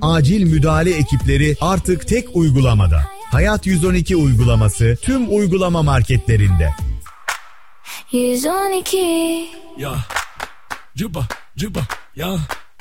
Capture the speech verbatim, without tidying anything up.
acil müdahale ekipleri artık tek uygulamada. Hayat yüz on iki uygulaması tüm uygulama marketlerinde. yüz on iki Ya, cuba, cuba, ya.